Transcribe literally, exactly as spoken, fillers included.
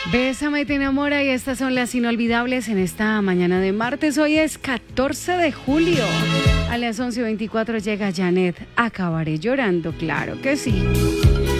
Bésame y te enamora, y estas son las inolvidables en esta mañana de martes. Hoy es catorce de julio. A las once y veinticuatro llega Janet. Acabaré llorando, claro que sí.